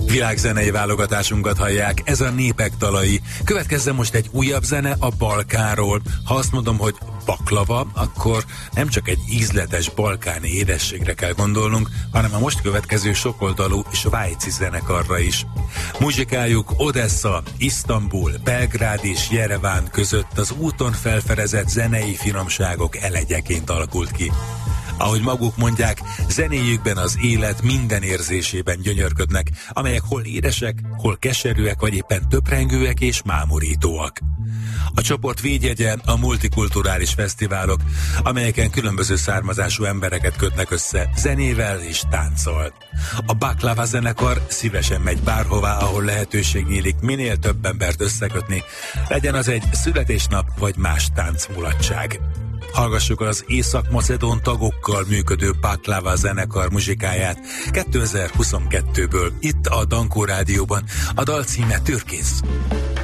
Világzenei válogatásunkat hallják, ez a Népek dalai. Következzen most egy újabb zene a Balkánról. Ha azt mondom, hogy baklava, akkor nem csak egy ízletes balkáni édességre kell gondolnunk, hanem a most következő sokoldalú svájci zenekarra is. Muzsikájuk Odessa, Isztambul, Belgrád és Jereván között az úton felfedezett zenei finomságok elegyeként alakult ki. Ahogy maguk mondják, zenéjükben az élet minden érzésében gyönyörködnek, amelyek hol édesek, hol keserűek, vagy éppen töprengőek és mámorítóak. A csoport védjegye a multikulturális fesztiválok, amelyeken különböző származású embereket kötnek össze zenével és tánccal. A Baklava zenekar szívesen megy bárhová, ahol lehetőség nyílik minél több embert összekötni, legyen az egy születésnap vagy más táncmulatság. Hallgassuk az észak-macedón tagokkal működő Baklava zenekar muzsikáját 2022-ből itt a Dankó Rádióban. A dal címe Türkisz.